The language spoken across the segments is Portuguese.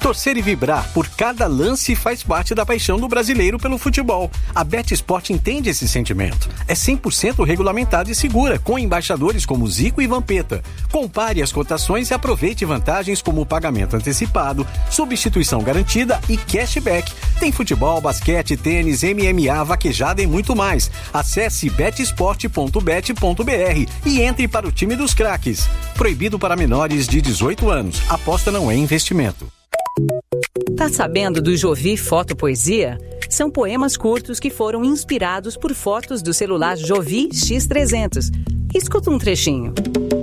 Torcer e vibrar por cada lance faz parte da paixão do brasileiro pelo futebol. A BetSport entende esse sentimento. É 100% regulamentada e segura, com embaixadores como Zico e Vampeta. Compare as cotações e aproveite vantagens como pagamento antecipado, substituição garantida e cashback. Tem futebol, basquete, tênis, MMA, vaquejada e muito mais. Acesse betsport.bet.br e entre para o time dos craques. Proibido para menores de 18 anos. Aposta não é investimento. Tá sabendo do Jovi Fotopoesia? São poemas curtos que foram inspirados por fotos do celular Jovi X300. Escuta um trechinho.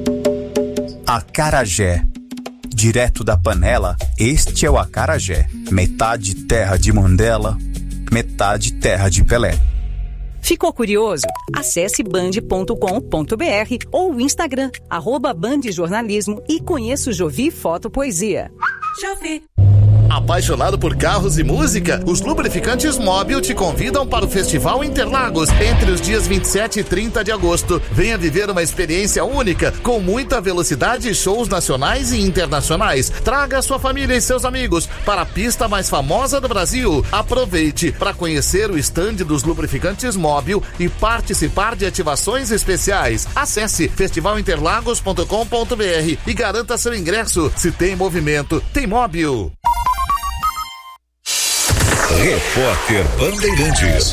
Acarajé. Direto da panela, este é o acarajé. Metade terra de Mandela, metade terra de Pelé. Ficou curioso? Acesse band.com.br ou o Instagram, @bandjornalismo e conheça o Jovi Fotopoesia. Jovi. Apaixonado por carros e música? Os Lubrificantes Móbil te convidam para o Festival Interlagos entre os dias 27 e 30 de agosto. Venha viver uma experiência única, com muita velocidade e shows nacionais e internacionais. Traga sua família e seus amigos para a pista mais famosa do Brasil. Aproveite para conhecer o estande dos Lubrificantes Móbil e participar de ativações especiais. Acesse festivalinterlagos.com.br e garanta seu ingresso. Se tem movimento, tem móvel. Repórter Bandeirantes.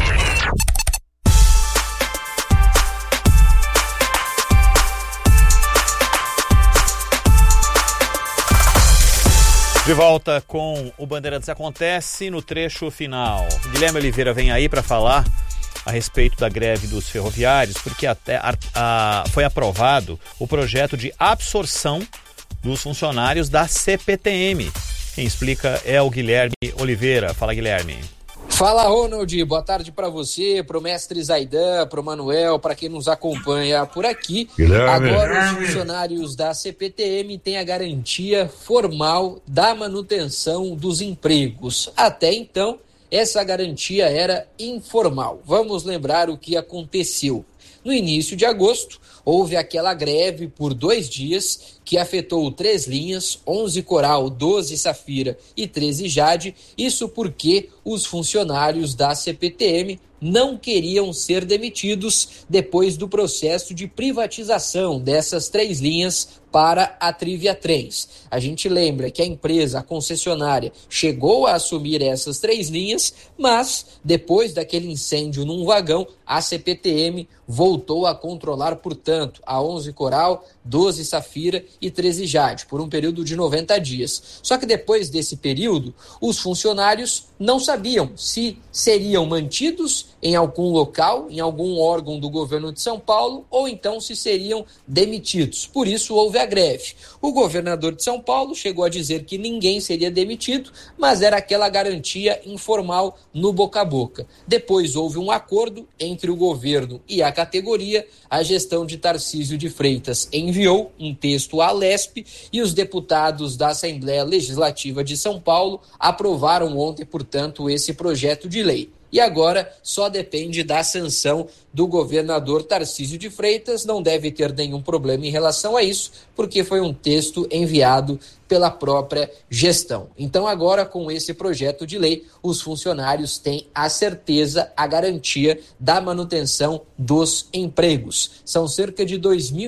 De volta com o Bandeirantes Acontece no trecho final. Guilherme Oliveira vem aí para falar a respeito da greve dos ferroviários, porque até foi aprovado o projeto de absorção dos funcionários da CPTM. Quem explica é o Guilherme Oliveira. Fala, Guilherme. Fala, Ronald. Boa tarde para você, pro mestre Zaidan, pro Manuel, para quem nos acompanha por aqui. Guilherme. Agora os funcionários da CPTM têm a garantia formal da manutenção dos empregos. Até então, essa garantia era informal. Vamos lembrar o que aconteceu. No início de agosto, houve aquela greve por 2 dias que afetou 3 linhas, 11 Coral, 12 Safira e 13 Jade. Isso porque os funcionários da CPTM não queriam ser demitidos depois do processo de privatização dessas 3 linhas para a Trivia Trens. A gente lembra que a empresa, a concessionária, chegou a assumir essas 3 linhas, mas depois daquele incêndio num vagão, a CPTM voltou a controlar, portanto, a 11 Coral, 12 Safira e 13 Jade, por um período de 90 dias. Só que depois desse período, os funcionários não sabiam se seriam mantidos em algum local, em algum órgão do governo de São Paulo, ou então se seriam demitidos. Por isso houve a greve. O governador de São Paulo chegou a dizer que ninguém seria demitido, mas era aquela garantia informal no boca a boca. Depois houve um acordo entre o governo e a categoria. A gestão de Tarcísio de Freitas enviou um texto à Lesp e os deputados da Assembleia Legislativa de São Paulo aprovaram ontem, portanto, esse projeto de lei. E agora só depende da sanção do governador Tarcísio de Freitas. Não deve ter nenhum problema em relação a isso, porque foi um texto enviado pela própria gestão. Então agora, com esse projeto de lei, os funcionários têm a certeza, a garantia da manutenção dos empregos. São cerca de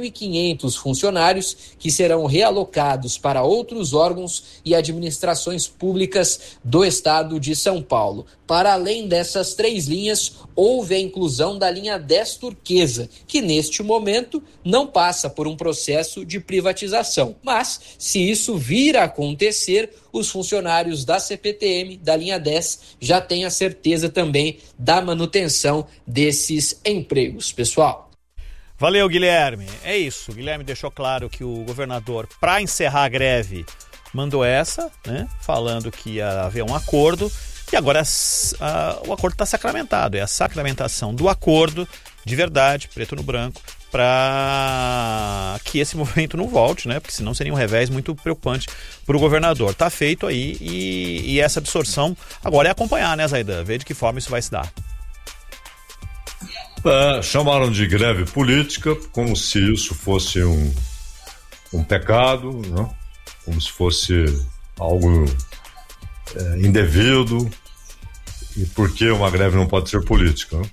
2.500 funcionários que serão realocados para outros órgãos e administrações públicas do estado de São Paulo. Para além dessas 3 linhas, houve a inclusão da linha 10 Turquesa, que neste momento não passa por um processo de privatização. Mas, se isso vir a acontecer, os funcionários da CPTM, da linha 10, já têm a certeza também da manutenção desses empregos, pessoal. Valeu, Guilherme. É isso. O Guilherme deixou claro que o governador, para encerrar a greve, mandou essa, né, falando que ia haver um acordo. E agora o acordo está sacramentado. É a sacramentação do acordo de verdade, preto no branco, para que esse movimento não volte, né? Porque senão seria um revés muito preocupante para o governador. Está feito aí e essa absorção agora é acompanhar, né, Zaidan? Ver de que forma isso vai se dar. Chamaram de greve política, como se isso fosse um pecado, né? Como se fosse algo indevido e por que uma greve não pode ser política, né?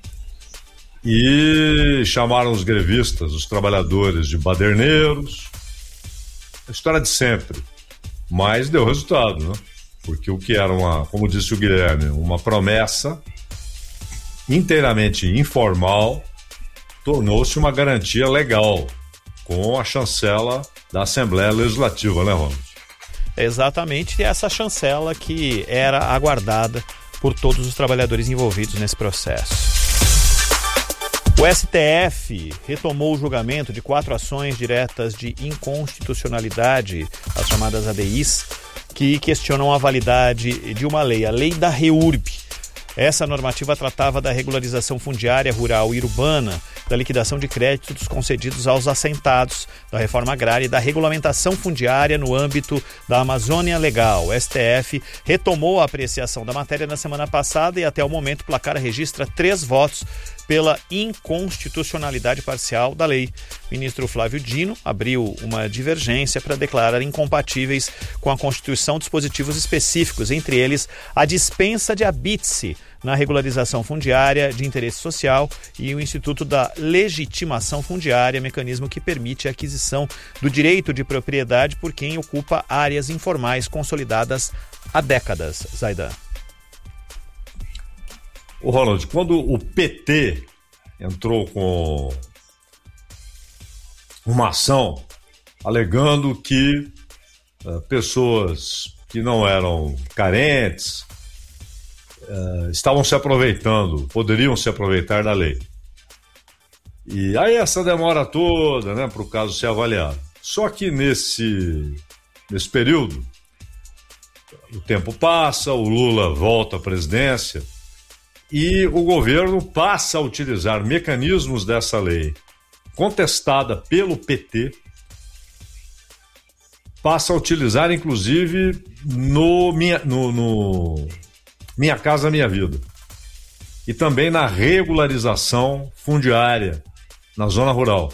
E chamaram os grevistas, os trabalhadores, de baderneiros, a história de sempre, mas deu resultado, né? Porque o que era como disse o Guilherme, uma promessa inteiramente informal, tornou-se uma garantia legal, com a chancela da Assembleia Legislativa, né, Ronald? Exatamente essa chancela que era aguardada por todos os trabalhadores envolvidos nesse processo. O STF retomou o julgamento de 4 ações diretas de inconstitucionalidade, as chamadas ADIs, que questionam a validade de uma lei, a Lei da REURB. Essa normativa tratava da regularização fundiária rural e urbana, da liquidação de créditos concedidos aos assentados, da reforma agrária e da regulamentação fundiária no âmbito da Amazônia Legal. O STF retomou a apreciação da matéria na semana passada e até o momento o placar registra 3 votos pela inconstitucionalidade parcial da lei. O ministro Flávio Dino abriu uma divergência para declarar incompatíveis com a Constituição dispositivos específicos, entre eles a dispensa de habite-se na regularização fundiária de interesse social e o Instituto da Legitimação Fundiária, mecanismo que permite a aquisição do direito de propriedade por quem ocupa áreas informais consolidadas há décadas. Zaidan. O Ronald, quando o PT entrou com uma ação alegando que pessoas que não eram carentes estavam se aproveitando, poderiam se aproveitar da lei. E aí essa demora toda, né, para o caso ser avaliado. Só que nesse período, o tempo passa, o Lula volta à presidência e o governo passa a utilizar mecanismos dessa lei contestada pelo PT, passa a utilizar inclusive no Minha Casa Minha Vida e também na regularização fundiária na zona rural.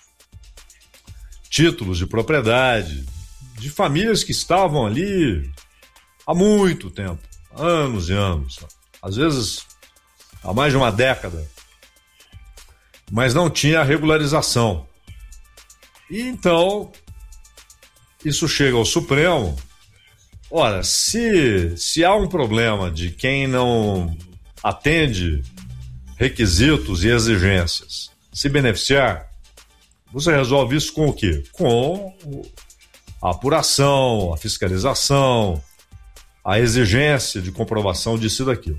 Títulos de propriedade de famílias que estavam ali há muito tempo, anos e anos, às vezes há mais de uma década, mas não tinha regularização. E então, isso chega ao Supremo. Ora, se há um problema de quem não atende requisitos e exigências se beneficiar, você resolve isso com o quê? Com a apuração, a fiscalização, a exigência de comprovação disso e daquilo.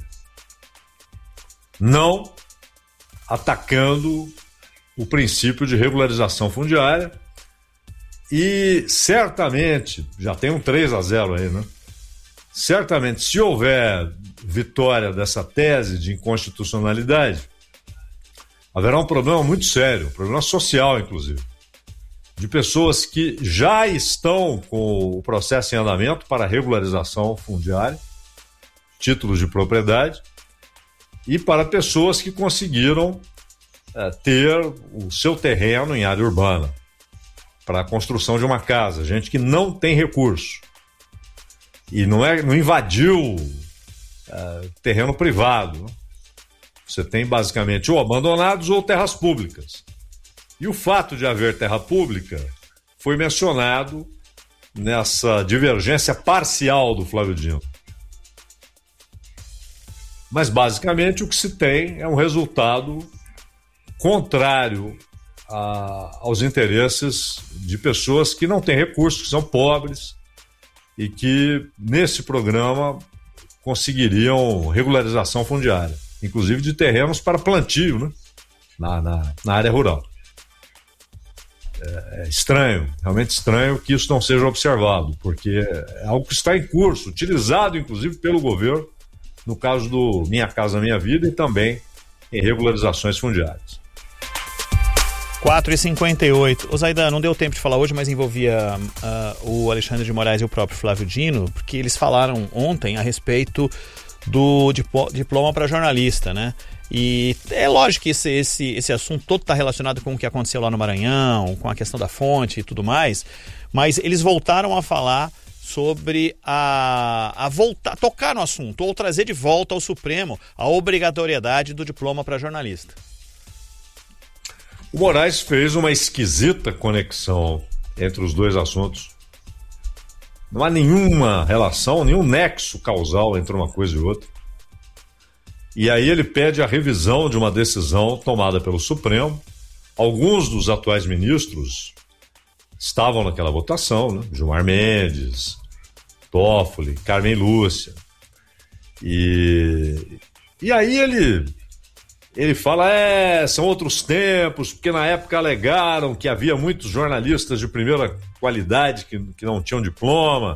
Não atacando o princípio de regularização fundiária e certamente, já tem um 3-0 aí, né? Certamente, se houver vitória dessa tese de inconstitucionalidade, haverá um problema muito sério, um problema social, inclusive, de pessoas que já estão com o processo em andamento para regularização fundiária, títulos de propriedade, e para pessoas que conseguiram ter o seu terreno em área urbana para a construção de uma casa, gente que não tem recurso e não invadiu terreno privado. Você tem basicamente ou abandonados ou terras públicas. E o fato de haver terra pública foi mencionado nessa divergência parcial do Flávio Dino. Mas basicamente o que se tem é um resultado contrário aos interesses de pessoas que não têm recursos, que são pobres e que nesse programa conseguiriam regularização fundiária, inclusive de terrenos para plantio, né? na área rural. É estranho, realmente estranho que isso não seja observado, porque é algo que está em curso, utilizado inclusive pelo governo, no caso do Minha Casa Minha Vida e também em regularizações fundiárias. 4h58. Ô Zaidan, não deu tempo de falar hoje, mas envolvia o Alexandre de Moraes e o próprio Flávio Dino, porque eles falaram ontem a respeito do diploma para jornalista, né? E é lógico que esse assunto todo está relacionado com o que aconteceu lá no Maranhão, com a questão da fonte e tudo mais, mas eles voltaram a falar sobre a voltar, tocar no assunto, ou trazer de volta ao Supremo a obrigatoriedade do diploma para jornalista. O Moraes fez uma esquisita conexão entre os dois assuntos. Não há nenhuma relação, nenhum nexo causal entre uma coisa e outra. E aí ele pede a revisão de uma decisão tomada pelo Supremo. Alguns dos atuais ministros estavam naquela votação, né? Gilmar Mendes, Toffoli, Carmen Lúcia. E aí ele fala, são outros tempos, porque na época alegaram que havia muitos jornalistas de primeira qualidade que não tinham diploma.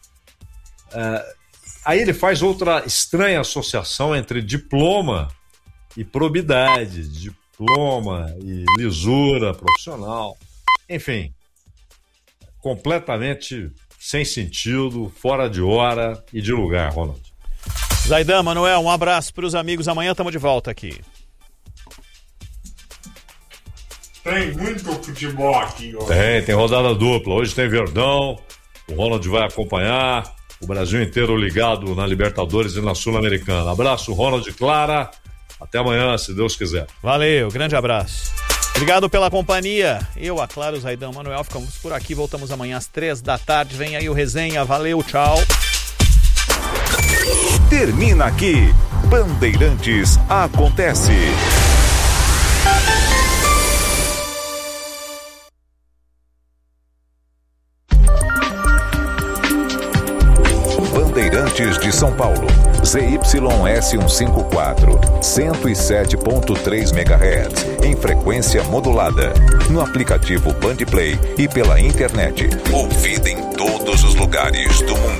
Aí ele faz outra estranha associação entre diploma e probidade, diploma e lisura profissional. Enfim, completamente sem sentido, fora de hora e de lugar, Ronald. Zaidan, Manuel, um abraço para os amigos. Amanhã estamos de volta aqui. Tem muito futebol aqui, ó. Tem rodada dupla. Hoje tem Verdão, o Ronald vai acompanhar, o Brasil inteiro ligado na Libertadores e na Sul-Americana. Abraço, Ronald e Clara. Até amanhã, se Deus quiser. Valeu, grande abraço. Obrigado pela companhia. Eu, a Clara, o Zaidan, o Manuel, ficamos por aqui. Voltamos amanhã às 15h. Vem aí o Resenha. Valeu, tchau. Termina aqui. Bandeirantes Acontece. Bandeirantes de São Paulo, ZYS154, 107.3 MHz, em frequência modulada, no aplicativo Bandplay e pela internet, ouvida em todos os lugares do mundo.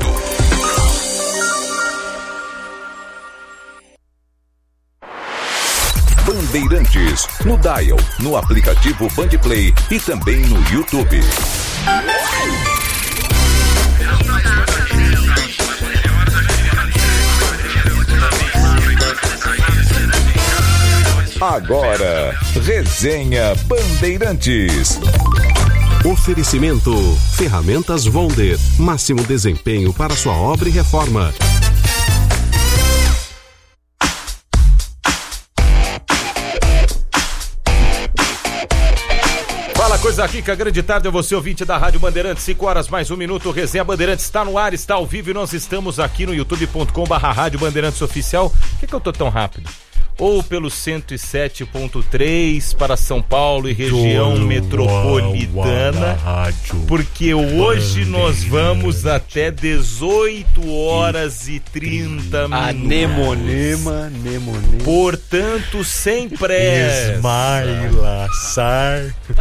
Bandeirantes, no dial, no aplicativo Bandplay e também no YouTube. Agora, Resenha Bandeirantes. Oferecimento: Ferramentas Wonder. Máximo desempenho para sua obra e reforma. Fala, coisa aqui, que a grande tarde é você, ouvinte da Rádio Bandeirantes, 5h mais 1 minuto, Resenha Bandeirantes está no ar, está ao vivo e nós estamos aqui no youtube.com/Rádio Bandeirantes Oficial. Por que eu tô tão rápido? Ou pelo 107.3 para São Paulo e região metropolitana, porque hoje nós vamos até 18h30 Nemonema. Portanto, sem pressa. Ismaila Sar.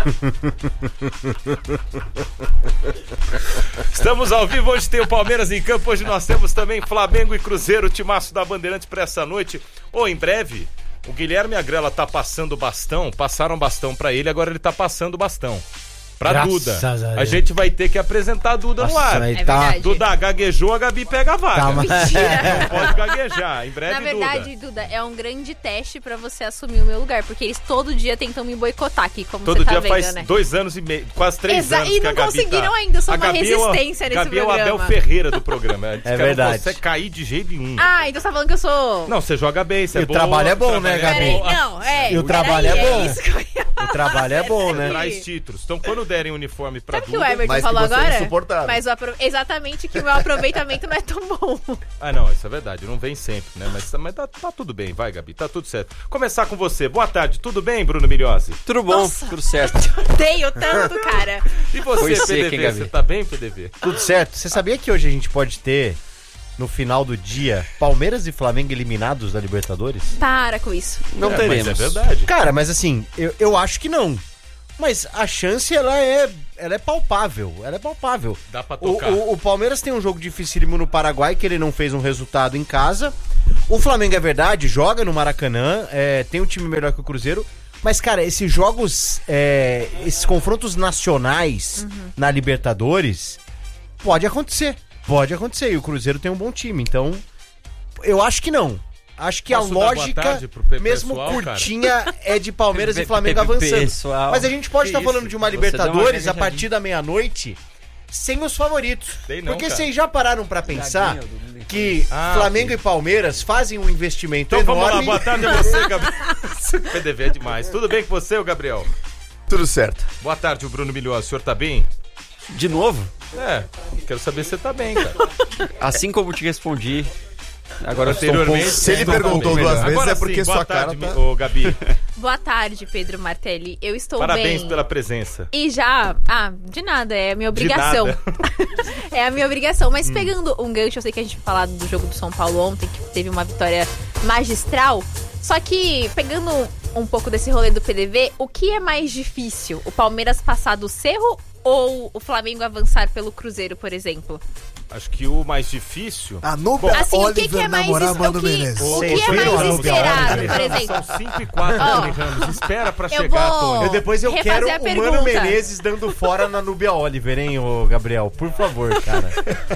Estamos ao vivo, hoje tem o Palmeiras em campo, hoje nós temos também Flamengo e Cruzeiro, o timaço da Bandeirantes para essa noite. Ou em breve, o Guilherme Agrela tá passando bastão, passaram bastão pra ele, agora ele tá passando bastão pra Graças Duda. A gente vai ter que apresentar a Duda no ar. Duda, gaguejou, a Gabi pega a vaga. Não pode gaguejar. Em breve, na verdade, Duda, é um grande teste pra você assumir o meu lugar, porque eles todo dia tentam me boicotar aqui, como todo você tá dia vendo, faz né? 2 anos e meio, quase 3 anos e não conseguiram ainda, eu sou uma resistência nesse Gabi programa. Gabi é o Abel Ferreira do programa. É verdade. Você cair de jeito nenhum. Ah, então você tá falando que eu sou... Não, você joga bem, você é bom. E o trabalho é bom, né, Gabi? E o trabalho é bom. O trabalho é bom, né? Traz títulos. Então, quando derem uniforme pra Sabe Duda... Sabe o que o Everton falou agora? Mas exatamente que o meu aproveitamento não é tão bom. Ah, não, isso é verdade. Não vem sempre, né? Mas tá tudo bem, vai, Gabi. Tá tudo certo. Começar com você. Boa tarde. Tudo bem, Bruno Milhozzi? Tudo bom. Nossa, tudo certo. Eu odeio tanto, cara. E você, PDV? Você tá bem, PDV? Tudo certo. Você sabia que hoje a gente pode ter... No final do dia, Palmeiras e Flamengo eliminados da Libertadores? Para com isso. Não teremos. Mas é verdade. Cara, mas assim, eu acho que não. Mas a chance, ela é palpável. Ela é palpável. Dá pra tocar. O Palmeiras tem um jogo dificílimo no Paraguai, que ele não fez um resultado em casa. O Flamengo, é verdade, joga no Maracanã, tem um time melhor que o Cruzeiro. Mas, cara, esses jogos, esses confrontos nacionais na Libertadores, pode acontecer. Pode acontecer, e o Cruzeiro tem um bom time, então eu acho que não. Acho que Posso a lógica, mesmo pessoal, curtinha, é de Palmeiras e Flamengo avançando. Mas a gente pode estar falando de uma Libertadores a partir da meia-noite sem os favoritos. Sei não, Porque cara. vocês já pararam pra pensar que Flamengo e Palmeiras fazem um investimento Então enorme. vamos lá, boa tarde a você, Gabriel. PDV é demais. Tudo bem com você, Gabriel? Tudo certo. Boa tarde, o Bruno Milhosa. O senhor tá bem? De novo? Quero saber se você tá bem, cara. Assim como te respondi, agora eu estou Anteriormente, se ele perguntou duas vezes agora é porque sim, sua tarde, cara tá... Ô, Gabi. Boa tarde, Pedro Martelli. Eu estou Parabéns bem. pela presença. E já... de nada, é a minha obrigação. É a minha obrigação. Mas pegando um gancho, eu sei que a gente falou do jogo do São Paulo ontem, que teve uma vitória magistral. Só que, pegando um pouco desse rolê do PDV, o que é mais difícil? O Palmeiras passar do Cerro ou o Flamengo avançar pelo Cruzeiro, por exemplo? Acho que o mais difícil... A Nubia Assim, o que Oliver é mais namorar es- Mano o que- Menezes. o que é mais esperado, por exemplo? São 5-4, Tony Ramos. Espera pra Eu chegar, vou- Tony. Depois eu refazer quero a o pergunta. Mano Menezes dando fora na Nubia Oliver, hein, ô Gabriel? Por favor, cara.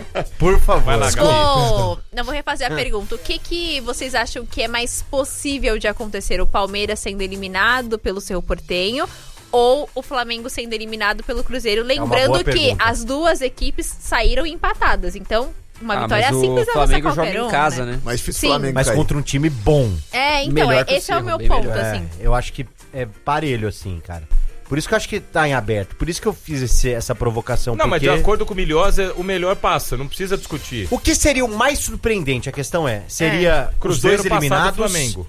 Por favor. Vai lá, Gabi. Não vou refazer a pergunta. O que vocês acham que é mais possível de acontecer? O Palmeiras sendo eliminado pelo Cerro Porteño ou o Flamengo sendo eliminado pelo Cruzeiro? uma Lembrando boa que pergunta. as duas equipes saíram empatadas. Então, uma vitória mas simples o é Flamengo você qualquer joga um, em casa, né? Mais difícil Sim. o Flamengo Mas cair. contra um time bom. É, então, Melhor que o esse é o Cerro, meu bem ponto, melhor. assim. Eu acho que é parelho, assim, cara. Por isso que eu acho que tá em aberto. Por isso que eu fiz essa provocação. Não, mas de porque... acordo com o Milhosa, o melhor passa. Não precisa discutir. O que seria o mais surpreendente, a questão seria Cruzeiro os dois passado eliminados, do Flamengo.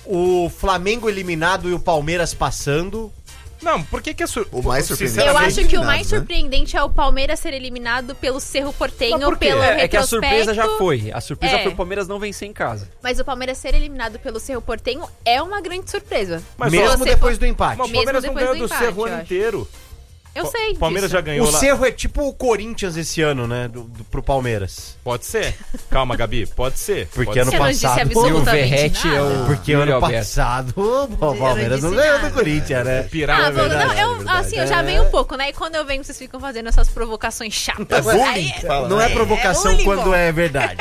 o Flamengo eliminado e o Palmeiras passando. Não, por que é O mais surpreendente. Eu sinceramente, acho que o eliminados, mais né? surpreendente é o Palmeiras ser eliminado pelo Cerro Porteño, Mas por quê? pelo É que a retrospecto. surpresa já foi. A surpresa É. foi o Palmeiras não vencer em casa. Mas o Palmeiras ser eliminado pelo Cerro Porteño é uma grande surpresa. Mas mesmo se você depois for- do empate. Mas o Mesmo Palmeiras não depois ganhou do do empate, Cerro o eu ano acho. inteiro. Eu sei O Palmeiras disso. já ganhou O lá. Cerro é tipo o Corinthians esse ano, né? Pro Palmeiras. Pode ser. Calma, Gabi. Pode ser. Porque Pode ano Você não disse passado. absolutamente E o Verratti nada. é o- Porque Yuri ano Alberto. passado o Palmeiras não disse ganhou nada. do Corinthians, né? Pirata, Ah, é verdade. não, eu, assim, eu já venho um pouco, né? E quando eu venho, vocês ficam fazendo essas provocações chatas. Aí- Não é provocação bullying, quando pô. é verdade.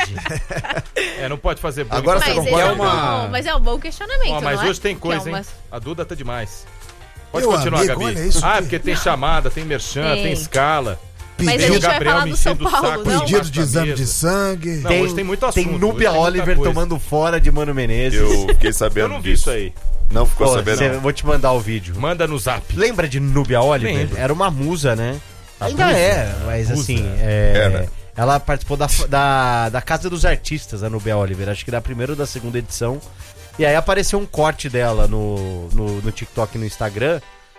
Não pode fazer bullying. Agora Mas, você esse concorda? é mas é um bom questionamento, Ó, mas não é? hoje tem coisa, Que é uma- hein? A Duda tá demais. Pode Meu continuar, amigo, Gabi. olha isso aqui. Porque tem chamada, tem merchan, tem escala. Mas a Pedido, gente vai Gabriel falar me do São enchendo o Paulo, saco. não? pedido de Embaixo da exame mesa. de sangue. Não, hoje tem muito assunto. Tem hoje Nubia muita Oliver coisa. tomando fora de Mano Menezes. Eu fiquei sabendo Eu não vi disso. isso aí. Não ficou Pô, sabendo, cê- não. vou te mandar o vídeo. Manda no zap. Lembra de Nubia Oliver? Lembro. Era uma musa, né? Ainda musa? é, mas Musa. assim, Era. ela participou da Casa dos Artistas, a Nubia Oliver, acho que da primeira ou da segunda edição. E aí apareceu um corte dela no TikTok e no Instagram,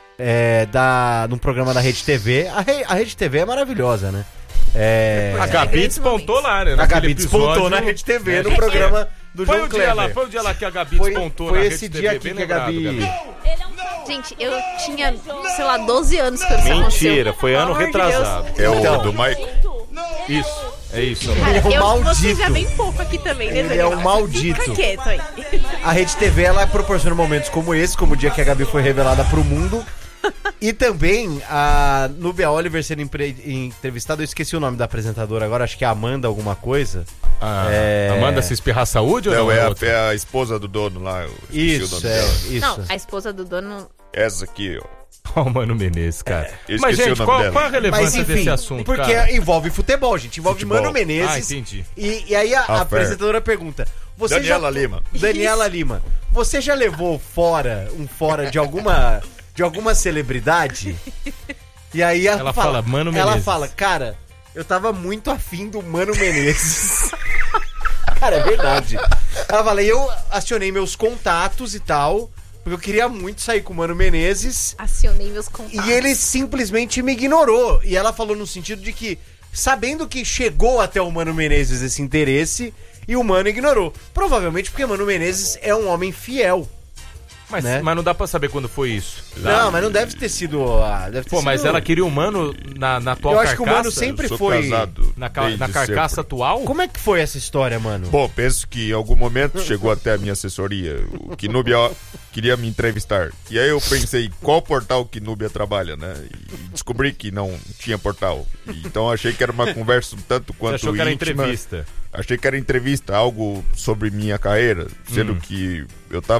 num programa da Rede TV. A Rede TV é maravilhosa, né? A Gabi despontou lá, né? A naquele Gabi despontou episódio, na Rede TV, no É. programa do Foi João o dia lá, Kleber. foi o dia lá que a Gabi Foi- despontou foi na esse Rede dia TV, aqui bem que a lembrado, Gabi- Gente, eu tinha, sei lá, 12 anos quando isso aconteceu. Mentira, foi ano Pelo amor de retrasado. Deus. É o Então. do Mike? Isso, é isso. Cara, Ele é um você maldito. já vem pouco aqui também, né, Ele é Daniel? um maldito. Fica quieto aí. A Rede TV, ela proporciona momentos como esse, como o dia que a Gabi foi revelada pro mundo. E também a Nubia Oliver sendo entrevistada, eu esqueci o nome da apresentadora agora, acho que é Amanda alguma coisa. Amanda se espirrar saúde ou Não, não? é outra? a esposa do dono lá. Eu esqueci o nome dela. Isso. Não, a esposa do dono... Essa aqui, ó. Ó, o Mano Menezes, cara. Eu Mas, esqueci gente, o nome dela. qual a relevância Mas enfim, desse assunto, porque cara? envolve futebol, gente, envolve Futebol. Mano Menezes. Ah, entendi. E aí a Ah, apresentadora pergunta: você Daniela Lima. Daniela Lima, você já levou fora de alguma celebridade? E aí Ela fala, Mano Ela Menezes. fala, cara, eu tava muito afim do Mano Menezes. Cara, é verdade. Ela fala, e eu acionei meus contatos e tal, porque eu queria muito sair com o Mano Menezes. Acionei meus contatos. E ele simplesmente me ignorou. E ela falou no sentido de que, sabendo que chegou até o Mano Menezes esse interesse, e o Mano ignorou. Provavelmente porque Mano Menezes é um homem fiel. Mas, né? mas não dá pra saber quando foi isso. Não, mas não deve ter sido... Pô, mas ela queria o Mano na atual Eu carcaça? acho que o Mano sempre Eu sou foi... casado Na desde carcaça sempre. atual? Como é que foi essa história, Mano? Bom, penso que em algum momento chegou até a minha assessoria. O que Núbia queria me entrevistar. E aí eu pensei, qual portal que Núbia trabalha, né? E descobri que não tinha portal. Então achei que era uma conversa um tanto quanto Você achou que era íntima. entrevista? Achei que era entrevista, algo sobre minha carreira. Sendo que eu tava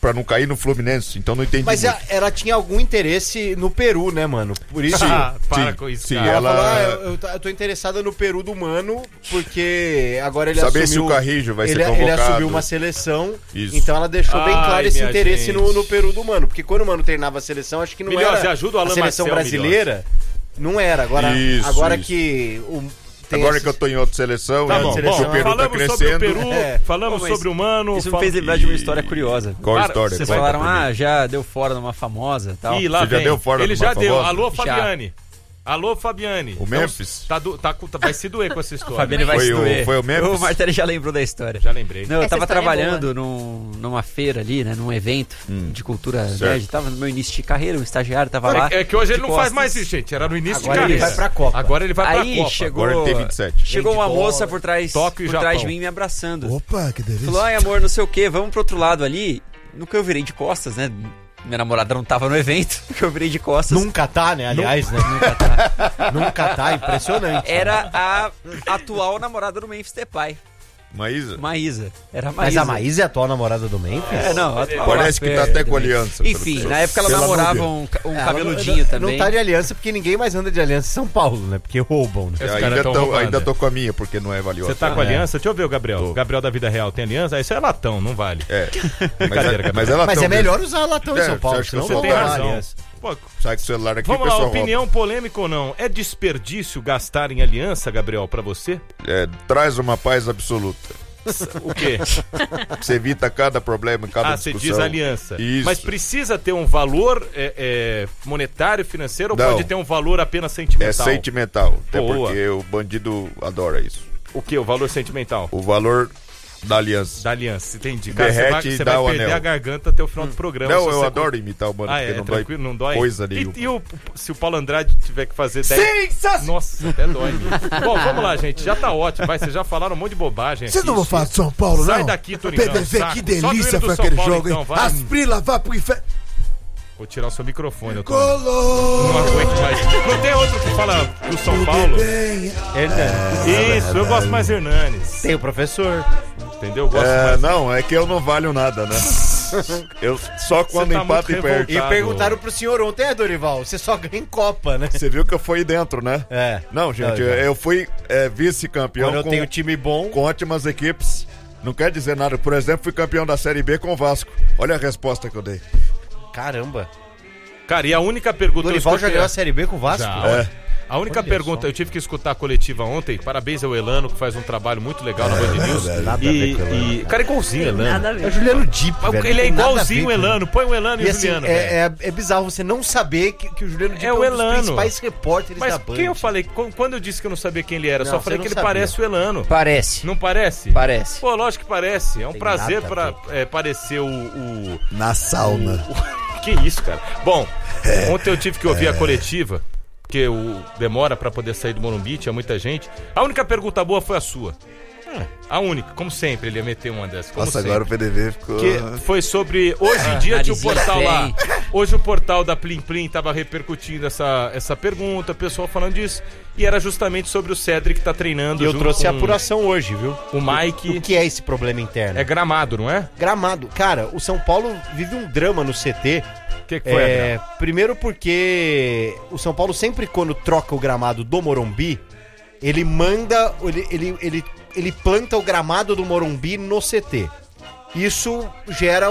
pra não cair no Fluminense, então não entendi. Mas ela tinha algum interesse no Peru, né, mano? Por isso. Para com isso. Sim, ela falou, eu tô interessada no Peru do Mano, porque agora ele saber assumiu... se o Carrijo vai ser ele convocado. assumiu uma seleção, Isso. então ela deixou bem claro esse minha interesse gente. no Peru do Mano. Porque quando o Mano treinava a seleção, acho que não Milhões, era ajuda o Alan a seleção Marcel, brasileira. Não era. Agora, Isso, agora isso. que... Agora que eu tô em outra seleção, Tá né, bom, o Peru tá falamos crescendo. sobre o Peru, falamos Pô, mas sobre o Mano. Isso me fez lembrar de uma história curiosa. Qual Para, história? Vocês Conta falaram, pra mim. já deu fora numa famosa e tal. Ih, lá Você já vem. deu fora Ele numa já deu. famosa? Alô, Já. Fabiane. Alô, Fabiane. O Memphis? Vai se doer com essa O história. Fabiano vai Foi se o- doer. foi o Memphis? O Martelli já lembrou da história. Já lembrei. Não, eu Essa tava história é trabalhando numa feira ali, né? Num evento de cultura Certo. nerd. Tava no meu início de carreira, um estagiário tava lá. É que hoje ele de não faz costas. mais isso, gente. Era no início Agora de ele carreira. vai pra Copa. Agora ele vai pra Aí Copa. chegou, Agora ele tem 27. chegou uma Handball, moça por trás, Tóquio e por trás de Japão. mim me abraçando. Opa, que delícia. Falou, ai amor, não sei o que, vamos pro outro lado ali. No que eu virei de costas, né? Minha namorada não tava no evento, no que eu virei de costas. Nunca tá, né? Aliás, né? Nunca tá. Nunca tá, impressionante. Era a atual namorada do Memphis Depay, Maísa? Maísa. Era a Mas Maísa. a Maísa é a atual namorada do Memphis? É, não, atual Parece que tá até com aliança. Enfim, na época ela namorava um cabeludinho também. Não tá de aliança porque ninguém mais anda de aliança em São Paulo, né? Porque roubam, né? Esse cara tão roubando. Ainda tô com a minha, porque não é valiosa. Você tá com aliança? Deixa eu ver o Gabriel. Tô. Gabriel da vida real tem aliança? Isso é latão, não vale. É. Brincadeira, Gabriel. Mas ela Mas tão é melhor mesmo. usar latão em São Paulo, você acha que senão eu sou Você tem roubar razão. aliança. Pô, Sabe que o celular aqui vamos o lá, pessoal opinião polêmica ou não? É desperdício gastar em aliança, Gabriel, pra você? rouba. Traz uma paz absoluta. O quê? Você evita cada problema, cada Você discussão. diz aliança. Isso. Mas precisa ter um valor monetário, financeiro, ou Não. pode ter um valor apenas É sentimental? sentimental. Até Boa. porque o bandido adora isso. O quê? O valor sentimental? O valor da aliança. Da aliança, entendi. Cara, Derrete e você dá vai o perder anel. a garganta até o final do programa. Não, se eu você- adoro imitar o mano, porque não dói tranquilo, não dói? coisa nenhuma. E se o Paulo Andrade tiver que fazer 10... Nossa, até dói. Bom, vamos lá, gente. Já tá ótimo. Vocês já falaram um monte de bobagem Vocês aqui. não vão falar de São Paulo, não? Sai daqui, Toringão. PDV, saco. que Só do hino delícia do foi São aquele Paulo, jogo, então, hein? vai. Asprila, vá pro inferno. Vou tirar o seu microfone, eu tô... Colou. Não aguento mais. Não tem outro que fala do São Paulo? Isso, eu gosto mais Hernanes. Tem o professor. Entendeu? Eu gosto mais. Não, é que eu não valho nada, né? Eu só quando tá empata muito e perde. revoltado. E perguntaram pro senhor ontem, Dorival, você só ganha em Copa, né? Você viu que eu fui dentro, né? É. Não, gente, Não, já. eu fui vice-campeão Quando eu tenho time bom. com ótimas equipes. Não quer dizer nada. Por exemplo, fui campeão da Série B com o Vasco. Olha a resposta que eu dei. Caramba. Cara, e a única pergunta... Dorival eu já escutei- ganhou a Série B com o Vasco? Já. É. A única Olha pergunta, só. eu tive que escutar a coletiva ontem. Parabéns ao Elano, que faz um trabalho muito legal na Band News. nada a ver com o Elano, e cara, é igualzinho o Elano. Nada a ver. É o Juliano Dip, Mas velho. ele é Não tem nada a igualzinho o ver com Elano. Põe o Elano e, E o assim, Juliano, velho. é bizarro você não saber que o Juliano Dip É o é um dos Elano. principais repórteres Mas da Band. quem eu falei? Quando eu disse que eu não sabia quem ele era, Não, só você falei não que ele sabia. parece o Elano. Parece. Não parece? Parece. Pô, lógico que parece. É um Tem prazer nada a para parecer o... Na sauna. Que isso, cara. Bom, ontem eu tive que ouvir a coletiva, porque demora pra poder sair do Morumbi, tinha muita gente. A única pergunta boa foi a sua. A única, como sempre, ele ia meter uma dessas. Como Nossa, sempre. agora o PDV ficou... Que foi sobre. Hoje em dia tinha o narizinho portal lá. bem. Hoje o portal da Plim Plim tava repercutindo essa pergunta, o pessoal falando disso. E era justamente sobre o Cedric que tá treinando. E eu junto trouxe a com apuração hoje, viu? O Mike. O que é esse problema interno? É Gramado, não é? Gramado. Cara, o São Paulo vive um drama no CT. O que foi, Adriano? Primeiro porque o São Paulo sempre quando troca o gramado do Morumbi, ele manda, ele planta o gramado do Morumbi no CT. Isso gera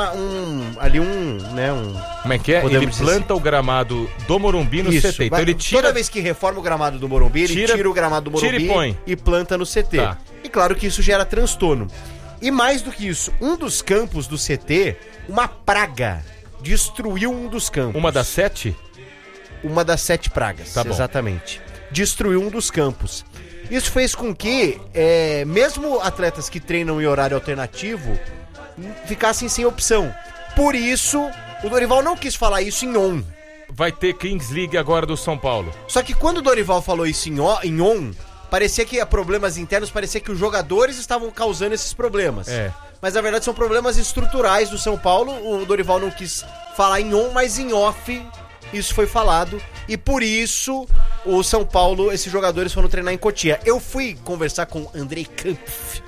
Como é que é? podemos Ele dizer planta o gramado do Morumbi no Isso, CT. Então vai- ele tira. Toda vez que reforma o gramado do Morumbi, ele tira o gramado do tira Morumbi e põe. e planta no CT. Tá. E claro que isso gera transtorno. E mais do que isso, um dos campos do CT, uma praga, destruiu um dos campos. Uma das 7? Uma das 7 pragas, Tá bom. exatamente. Destruiu um dos campos. Isso fez com que, mesmo atletas que treinam em horário alternativo, ficassem sem opção. Por isso, o Dorival não quis falar isso em on. Vai ter Kings League agora do São Paulo. Só que quando o Dorival falou isso em on, parecia que problemas internos, parecia que os jogadores estavam causando esses problemas. É. Mas na verdade são problemas estruturais do São Paulo. O Dorival não quis falar em on, mas em off isso foi falado. E por isso o São Paulo, esses jogadores foram treinar em Cotia. Eu fui conversar com Andrei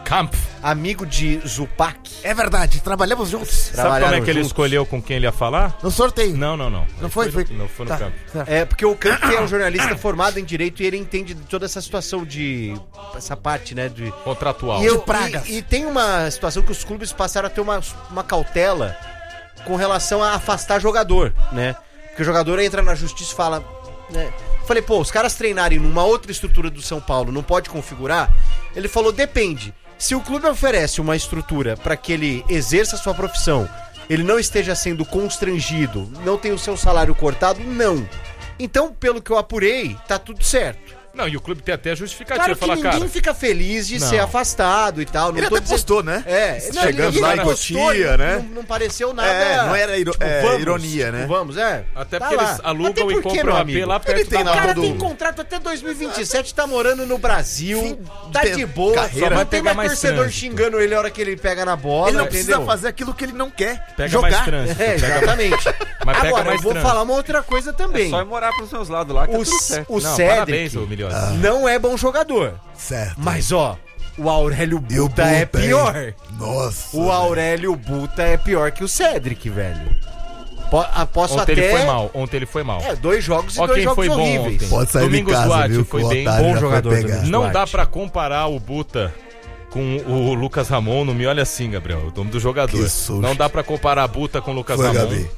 Kampf. Amigo de Zupac. É verdade, trabalhamos juntos. Sabe como é que ele escolheu com quem ele ia falar? No sorteio. Não. Não foi? Não foi no campo. É, porque o Kampf é um jornalista formado em Direito e ele entende toda essa situação de... essa parte, né? De contratual. E, de pragas. E tem uma situação que os clubes passaram a ter uma cautela com relação a afastar jogador, né? Porque o jogador entra na justiça e fala... né? Falei, pô, os caras treinarem numa outra estrutura do São Paulo, não pode configurar? Ele falou, depende. Se o clube oferece uma estrutura para que ele exerça a sua profissão, ele não esteja sendo constrangido, não tenha o seu salário cortado, não. Então, pelo que eu apurei, tá tudo certo. Não, e o clube tem até justificativa. Claro que ninguém fica feliz de ser afastado e tal. Ele até postou, né? Chegando lá em Cotia, né? Não pareceu nada... não era ironia, né? Vamos, Até porque eles alugam e compram AP lá perto da... O cara tem contrato até 2027, tá morando no Brasil, tá de boa. Só vai pegar mais torcedor trânsito. Xingando ele a hora que ele pega na bola, ele não precisa fazer aquilo que ele não quer. Pega jogar. mais trânsito. Exatamente. Mas pega Agora, mais eu vou trânsito. falar uma outra coisa também. É só ir morar pros meus lados lá que tá tudo certo. O Cédric não é bom jogador. Certo. Mas, ó, o Aurélio Buta é pior. Nossa. O Aurélio Buta é pior que o Cédric, velho. Posso Ontem até... Ontem ele foi mal. 2 jogos e Ó, 2 quem jogos foi bom horríveis. ontem. Pode sair Domingos de casa, Duarte viu? foi O bem. Otário bom já jogador, foi pegar. Domingos Não Duarte. dá pra comparar o Buta com o Lucas Ramon, não me olha assim, Gabriel, o nome do jogador. Não dá pra comparar a Buta com o Lucas Ramon Gabi.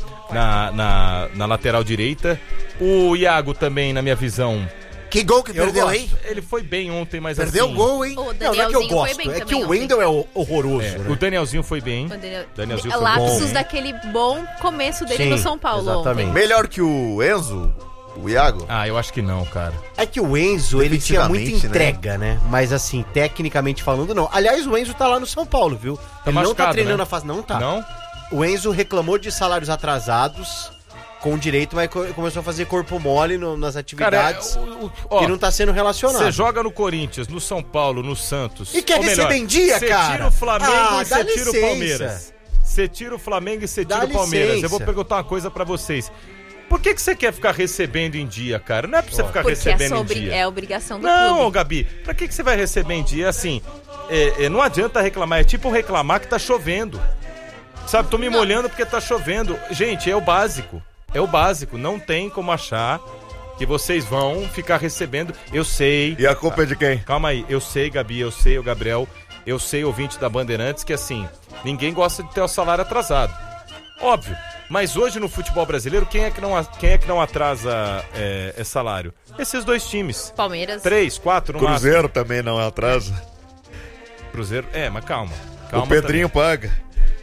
na lateral direita. O Iago também, na minha visão... Que gol que perdeu aí? Ele foi bem ontem, mas Perdeu assim... o gol, hein? O Não é que eu Danielzinho foi gosto, bem é que também o Wendel é horroroso. Né? O Danielzinho foi bem. Danielzinho foi Lapsos bom. daquele bom começo dele Sim, no São Paulo exatamente. ontem. Melhor que o Enzo? O Iago? Ah, eu acho que não, cara. É que o Enzo, ele tinha muita Defensivamente, entrega, né? Mas assim, tecnicamente falando, não. Aliás, o Enzo tá lá no São Paulo, viu? Ele não tá machucado, treinando né? a fase... Não tá. Não? O Enzo reclamou de salários atrasados com direito, mas começou a fazer corpo mole nas atividades ó, e não tá sendo relacionado. Você joga no Corinthians, no São Paulo, no Santos. E quer receber em dia, cara? Você tira o Flamengo Ah, e você dá tira o licença. Palmeiras. Você tira o Flamengo e você Dá tira o Palmeiras. licença. Eu vou perguntar uma coisa pra vocês. Por que você quer ficar recebendo em dia, cara? Não é pra você ficar Porque recebendo em dia. é obrigação do Não, clube. Gabi, pra que você vai receber em dia? Assim, não adianta reclamar. É tipo reclamar que tá chovendo. Sabe, tô me molhando porque tá chovendo. Gente, é o básico. É o básico. Não tem como achar que vocês vão ficar recebendo. Eu sei. E a culpa é de quem? Calma aí. Eu sei, Gabi. Eu sei, o Gabriel. Eu sei, ouvinte da Bandeirantes, que assim, ninguém gosta de ter o salário atrasado. Óbvio. Mas hoje no futebol brasileiro, quem é que não atrasa salário? Esses 2 times. Palmeiras. 3, 4 no Cruzeiro máximo. também não atrasa. Cruzeiro, mas calma. O Pedrinho paga.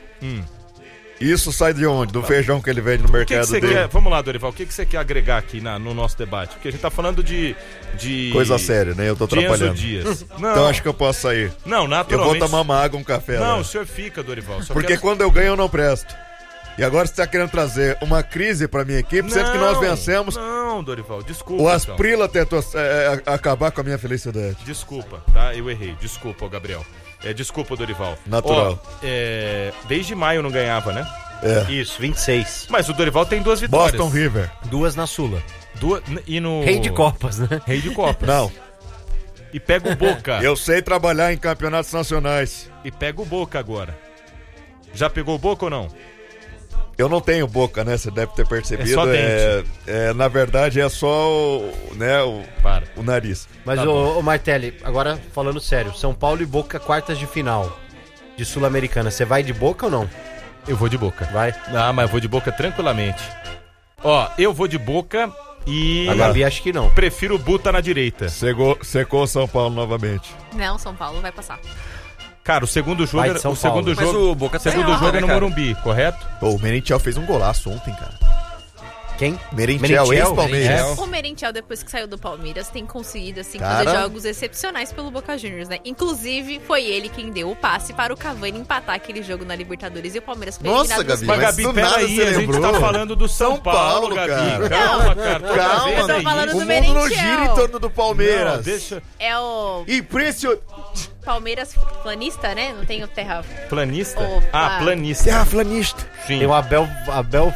Isso sai de onde? Do feijão que ele vende no mercado você dele. quer? Vamos lá, Dorival. O que você quer agregar aqui no nosso debate? Porque a gente tá falando de coisa séria, né? Eu tô atrapalhando. Dias. Não. Então acho que eu posso sair. Não, naturalmente. Eu vou tomar uma água, um café. Não, lá. o senhor fica, Dorival. Porque quando eu ganho eu não presto. E agora você tá querendo trazer uma crise pra minha equipe, sendo que nós vencemos. Não, Dorival, desculpa. O Asprila tentou acabar com a minha felicidade. Desculpa, tá? Eu errei. Desculpa, Gabriel. Desculpa, Dorival. Natural. Desde maio não ganhava, né? Isso, 26. Mas o Dorival tem 2 vitórias. Boston River. 2 na Sula. E no... Rei de Copas, né? Rei de Copas. Não. E pega o Boca. Eu sei trabalhar em campeonatos nacionais. E pega o Boca agora. Já pegou o Boca ou não? Eu não tenho boca, né? Você deve ter percebido. É só dente. Na verdade, é só o nariz. Mas, Tá ô Martelli, agora falando sério, São Paulo e Boca, quartas de final de Sul-Americana. Você vai de Boca ou não? Eu vou de Boca. Vai? Ah, mas eu vou de Boca tranquilamente. Eu vou de Boca e... A Gabi acho que não. Prefiro o Buta na direita. Secou São Paulo novamente. Não, São Paulo vai passar. Cara, o segundo jogo Vai de São Paulo. Mas o Boca tá segundo errado, jogo né, é no cara? Morumbi, correto? O Merentiel fez um golaço ontem, cara. Quem? Merentiel, ex-Palmeiras. O Merentiel, depois que saiu do Palmeiras, tem conseguido, assim, Cara. fazer jogos excepcionais pelo Boca Juniors, né? Inclusive, foi ele quem deu o passe para o Cavani empatar aquele jogo na Libertadores e o Palmeiras foi Nossa, eliminado nos Gabi, Mas, mas Gabi, do nada peraí, você a gente lembrou. tá falando do São Paulo, Gabi. cara. Calma, cara. toda Calma, vez eu tô é falando isso. do O mundo não Merentiel. gira em torno do Palmeiras. Não, deixa... É o Impressionante. Palmeiras planista, né? Não tem o terra... Planista? Opa. Ah, planista. Terraflanista. Sim. Tem o Abel